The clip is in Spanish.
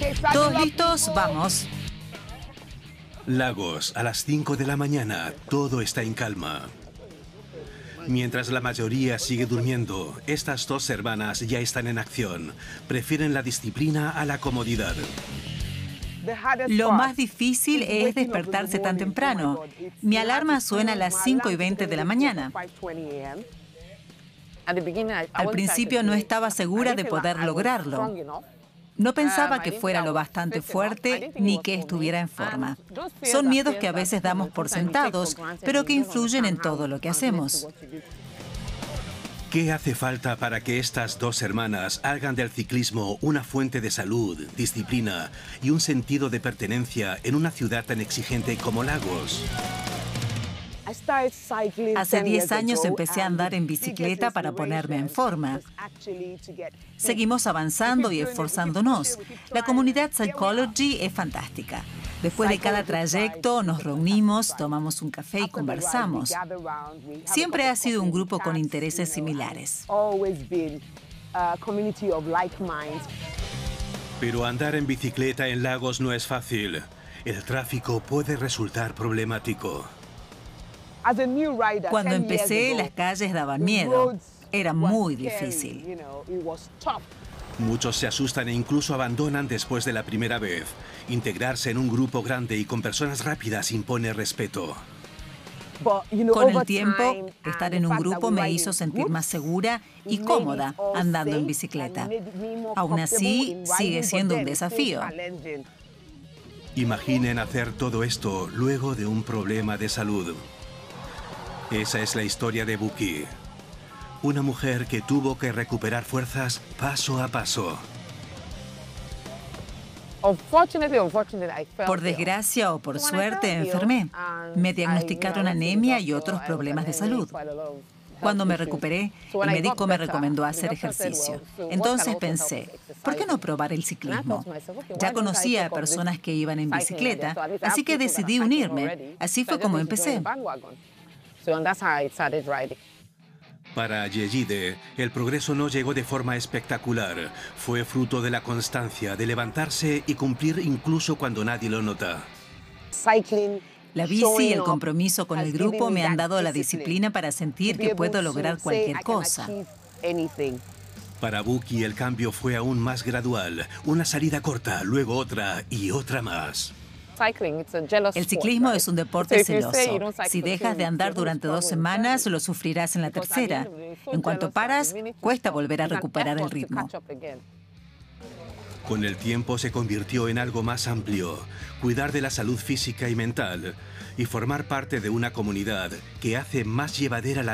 ¿Todos listos? Vamos. Lagos, a las 5 de la mañana, todo está en calma. Mientras la mayoría sigue durmiendo, estas dos hermanas ya están en acción. Prefieren la disciplina a la comodidad. Lo más difícil es despertarse tan temprano. Mi alarma suena a las 5:20 de la mañana. Al principio no estaba segura de poder lograrlo. No pensaba que fuera lo bastante fuerte ni que estuviera en forma. Son miedos que a veces damos por sentados, pero que influyen en todo lo que hacemos. ¿Qué hace falta para que estas dos hermanas hagan del ciclismo una fuente de salud, disciplina y un sentido de pertenencia en una ciudad tan exigente como Lagos? Hace 10 años empecé a andar en bicicleta para ponerme en forma. Seguimos avanzando y esforzándonos. La comunidad Psychology es fantástica. Después de cada trayecto nos reunimos, tomamos un café y conversamos. Siempre ha sido un grupo con intereses similares. Pero andar en bicicleta en Lagos no es fácil. El tráfico puede resultar problemático. Cuando empecé, las calles daban miedo. Era muy difícil. Muchos se asustan e incluso abandonan después de la primera vez. Integrarse en un grupo grande y con personas rápidas impone respeto. Con el tiempo, estar en un grupo me hizo sentir más segura y cómoda andando en bicicleta. Aún así, sigue siendo un desafío. Imaginen hacer todo esto luego de un problema de salud. Esa es la historia de Buki, una mujer que tuvo que recuperar fuerzas paso a paso. Por desgracia o por suerte, enfermé. Me diagnosticaron anemia y otros problemas de salud. Cuando me recuperé, el médico me recomendó hacer ejercicio. Entonces pensé, ¿por qué no probar el ciclismo? Ya conocía a personas que iban en bicicleta, así que decidí unirme. Así fue como empecé. Para Yejide, el progreso no llegó de forma espectacular. Fue fruto de la constancia, de levantarse y cumplir incluso cuando nadie lo nota. La bici y el compromiso con el grupo me han dado la disciplina para sentir que puedo lograr cualquier cosa. Para Buki el cambio fue aún más gradual. Una salida corta, luego otra y otra más. El ciclismo es un deporte celoso. Si dejas de andar durante 2 semanas, lo sufrirás en la tercera. En cuanto paras, cuesta volver a recuperar el ritmo. Con el tiempo se convirtió en algo más amplio. Cuidar de la salud física y mental y formar parte de una comunidad que hace más llevadera la